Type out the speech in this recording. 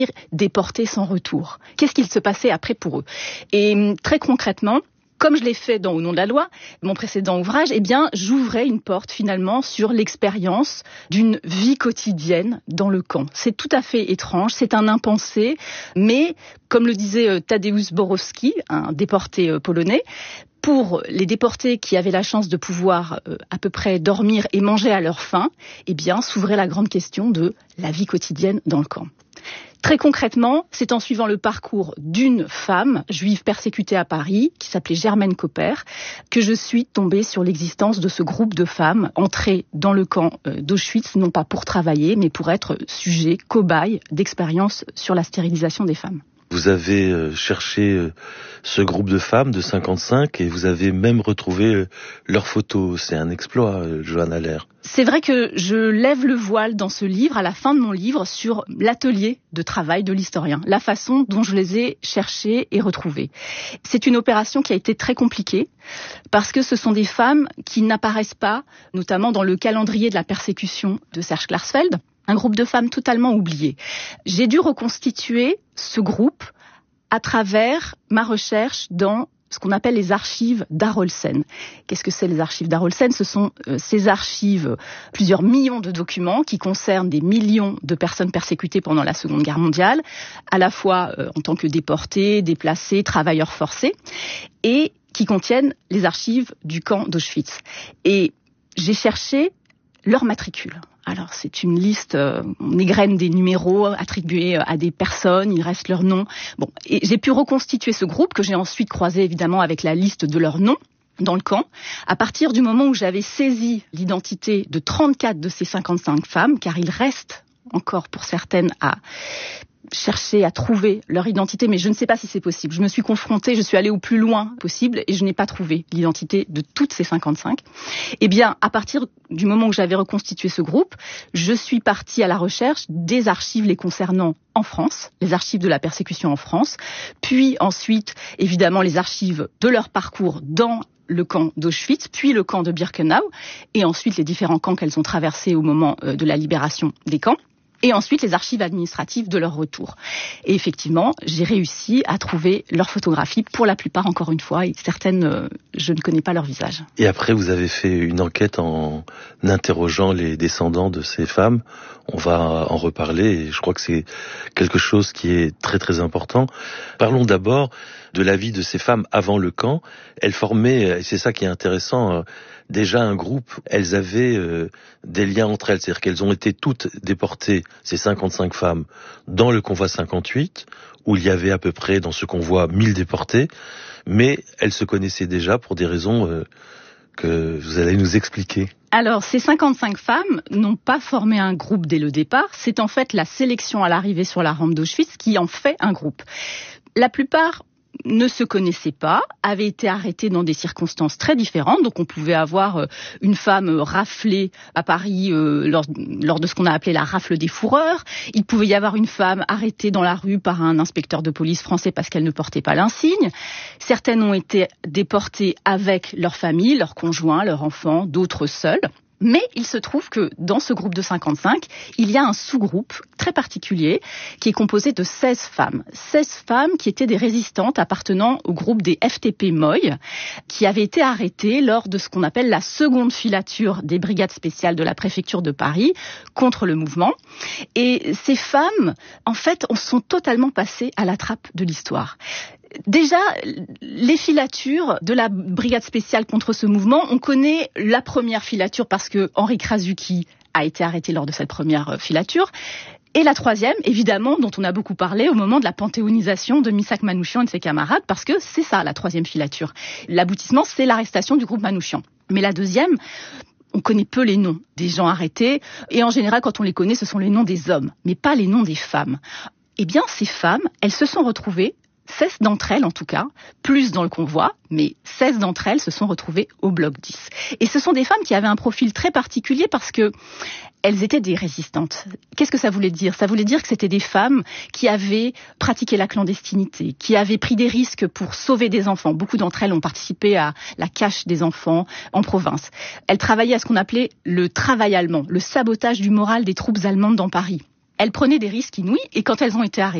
déportés sans retour. Qu'est-ce qu'il se passait après pour eux? Et très concrètement, comme je l'ai fait dans Au nom de la loi, mon précédent ouvrage, j'ouvrais une porte finalement sur l'expérience d'une vie quotidienne dans le camp. C'est tout à fait étrange, c'est un impensé, mais comme le disait Tadeusz Borowski, un déporté polonais, pour les déportés qui avaient la chance de pouvoir à peu près dormir et manger à leur faim, s'ouvrait la grande question de la vie quotidienne dans le camp. Très concrètement, c'est en suivant le parcours d'une femme juive persécutée à Paris, qui s'appelait Germaine Copper, que je suis tombée sur l'existence de ce groupe de femmes entrées dans le camp d'Auschwitz, non pas pour travailler, mais pour être sujet, cobaye d'expériences sur la stérilisation des femmes. Vous avez cherché ce groupe de femmes de 55 et vous avez même retrouvé leurs photos. C'est un exploit, Johanna Lehr. C'est vrai que je lève le voile dans ce livre, à la fin de mon livre, sur l'atelier de travail de l'historien, la façon dont je les ai cherchées et retrouvées. C'est une opération qui a été très compliquée parce que ce sont des femmes qui n'apparaissent pas, notamment dans le calendrier de la persécution de Serge Klarsfeld. Un groupe de femmes totalement oubliées. J'ai dû reconstituer ce groupe à travers ma recherche dans ce qu'on appelle les archives d'Arolsen. Qu'est-ce que c'est les archives d'Arolsen? Ce sont ces archives, plusieurs millions de documents qui concernent des millions de personnes persécutées pendant la Seconde Guerre mondiale, à la fois en tant que déportés, déplacés, travailleurs forcés, et qui contiennent les archives du camp d'Auschwitz. Et j'ai cherché leur matricule. Alors, c'est une liste, on égrène des numéros attribués à des personnes, il reste leur nom. Et j'ai pu reconstituer ce groupe que j'ai ensuite croisé évidemment avec la liste de leurs noms dans le camp, à partir du moment où j'avais saisi l'identité de 34 de ces 55 femmes, car il reste encore pour certaines à chercher à trouver leur identité, mais je ne sais pas si c'est possible. Je me suis confrontée, je suis allée au plus loin possible et je n'ai pas trouvé l'identité de toutes ces 55. À partir du moment où j'avais reconstitué ce groupe, je suis partie à la recherche des archives les concernant en France, les archives de la persécution en France, puis ensuite, évidemment, les archives de leur parcours dans le camp d'Auschwitz, puis le camp de Birkenau, et ensuite les différents camps qu'elles ont traversés au moment de la libération des camps. Et ensuite les archives administratives de leur retour. Et effectivement, j'ai réussi à trouver leurs photographies, pour la plupart encore une fois, et certaines, je ne connais pas leur visage. Et après, vous avez fait une enquête en interrogeant les descendants de ces femmes. On va en reparler et je crois que c'est quelque chose qui est très très important. Parlons d'abord de la vie de ces femmes avant le camp. Elles formaient, et c'est ça qui est intéressant, déjà un groupe. Elles avaient des liens entre elles, c'est-à-dire qu'elles ont été toutes déportées, ces 55 femmes, dans le convoi 58, où il y avait à peu près dans ce convoi 1000 déportés, mais elles se connaissaient déjà pour des raisons que vous allez nous expliquer. Alors, ces 55 femmes n'ont pas formé un groupe dès le départ. C'est en fait la sélection à l'arrivée sur la rampe d'Auschwitz qui en fait un groupe. La plupart ne se connaissaient pas, avaient été arrêtés dans des circonstances très différentes. Donc on pouvait avoir une femme raflée à Paris lors de ce qu'on a appelé la rafle des fourreurs. Il pouvait y avoir une femme arrêtée dans la rue par un inspecteur de police français parce qu'elle ne portait pas l'insigne. Certaines ont été déportées avec leur famille, leurs conjoints, leurs enfants, d'autres seules. Mais il se trouve que dans ce groupe de 55, il y a un sous-groupe très particulier qui est composé de 16 femmes. 16 femmes qui étaient des résistantes appartenant au groupe des FTP Moy, qui avaient été arrêtées lors de ce qu'on appelle la seconde filature des brigades spéciales de la préfecture de Paris contre le mouvement. Et ces femmes, en fait, sont totalement passées à la trappe de l'histoire. Déjà, les filatures de la brigade spéciale contre ce mouvement, on connaît la première filature parce que Henri Krasucki a été arrêté lors de cette première filature. Et la troisième, évidemment, dont on a beaucoup parlé au moment de la panthéonisation de Missak Manouchian et de ses camarades, parce que c'est ça, la troisième filature. L'aboutissement, c'est l'arrestation du groupe Manouchian. Mais la deuxième, on connaît peu les noms des gens arrêtés. Et en général, quand on les connaît, ce sont les noms des hommes, mais pas les noms des femmes. Eh bien, ces femmes, elles se sont retrouvées, 16 d'entre elles en tout cas, plus dans le convoi, mais 16 d'entre elles se sont retrouvées au bloc 10. Et ce sont des femmes qui avaient un profil très particulier parce que elles étaient des résistantes. Qu'est-ce que ça voulait dire? Ça voulait dire que c'était des femmes qui avaient pratiqué la clandestinité, qui avaient pris des risques pour sauver des enfants. Beaucoup d'entre elles ont participé à la cache des enfants en province. Elles travaillaient à ce qu'on appelait le travail allemand, le sabotage du moral des troupes allemandes dans Paris. elles prenaient des risques inouïs et quand elles ont été arrêtées,